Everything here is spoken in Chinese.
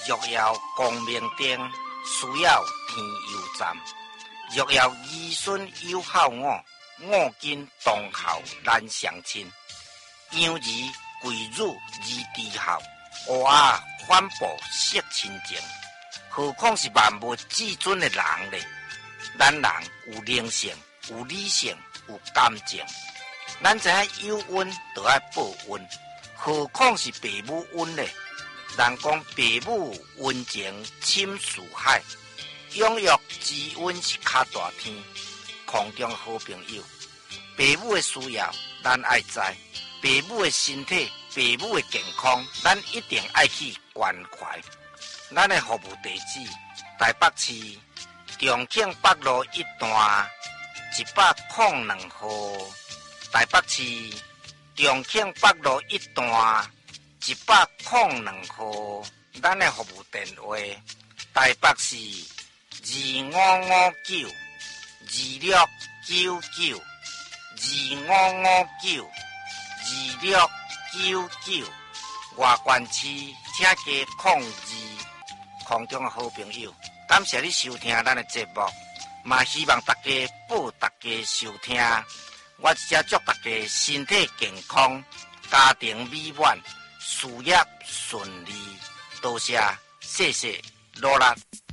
若要光明灯，需要天油站。若要儿孙有孝我，我今同孝难相亲。养儿贵辱而低孝，学啊反哺惜亲情。何况是万物至尊的人呢？咱人有灵性，有理性，有感情。咱知影有恩就要报恩，何况是父母恩呢？人讲父母恩情深似海，养育之恩是较大天。空中好朋友，父母的需要咱爱知，父母的身体、父母的健康，咱一定爱去关怀。咱的服务地址：台北市重庆北路1段102號。台北市重庆北路1段102號。咱的服務電話：台北市2559 2699 2559 2699。外县市請加02。空中的好朋友，感謝你收聽咱的節目，嘛希望大家報大家收聽。我只祝大家身體健康，家庭美滿，事業順利。多謝，謝謝，努力。